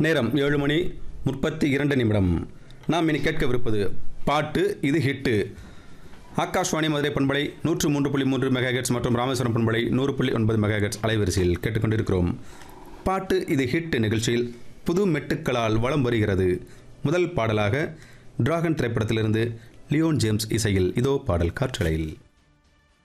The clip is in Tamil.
நேரம் 7 மணி 32 நிமிடம். நாம் இனி கேட்கவிருப்பது பாட்டு இது ஹிட்டு. ஆகாஷ்வாணி மதுரை பண்பலை 103.3 மெகாஹெர்ட்ஸ் மற்றும் ராமேஸ்வரம் பண்பலை 100.9 மெகாஹெர்ட்ஸ் அலைவரிசையில் கேட்டுக்கொண்டிருக்கிறோம். பாட்டு இது ஹிட் நிகழ்ச்சியில் புது மெட்டுக்களால் வலம் வருகிறது. முதல் பாடலாக டிராகன் திரைப்படத்திலிருந்து லியோன் ஜேம்ஸ் இசையில் இதோ பாடல் காற்றலையில்.